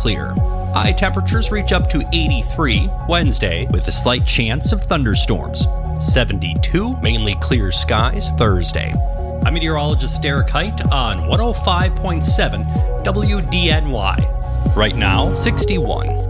clear. High temperatures reach up to 83 Wednesday with a slight chance of thunderstorms. 72 mainly clear skies Thursday. I'm meteorologist Derek Height on 105.7 WDNY. Right now, 61.